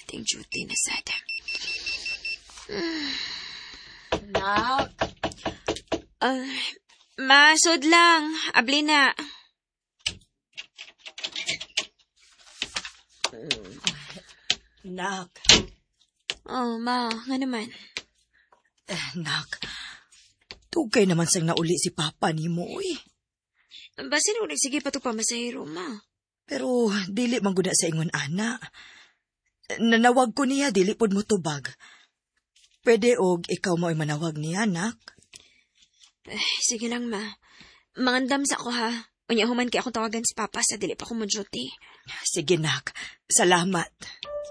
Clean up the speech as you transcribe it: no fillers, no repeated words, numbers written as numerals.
ting duty na sada. Nak? Masod lang. Abli na. Nak? Oh, ma, nga naman. Nak, tugay naman sang nauli si Papa ni mo, eh. Basin ulit, sige pa ito pamasahiro, ma. Pero dili man gud na sa ingon ana. Nanawag ko niya, dili pod mo tubag. Pwede og ikaw mo ay manawag niya, nak. Sige lang, ma. Mangandam sa ako, ha. Unya human kay akong tawagan si Papa sa dili pa ko mo duty. Sige, nak. Salamat.